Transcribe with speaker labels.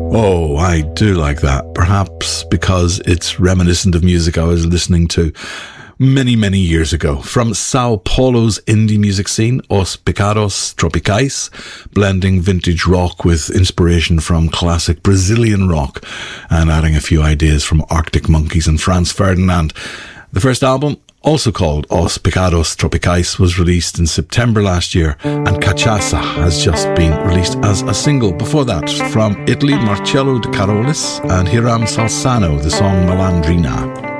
Speaker 1: Oh, I do like that. Perhaps because it's reminiscent of music I was listening to many, many years ago. From Sao Paulo's indie music scene, Os Pecados Tropicais, blending vintage rock with inspiration from classic Brazilian rock and adding a few ideas from Arctic Monkeys and Franz Ferdinand. The first album, also called Os Pecados Tropicais, was released in September last year, and Cachaça has just been released as a single. Before that, from Italy, Marcello De Carolis and Hiram Salzano, the song Malandrina.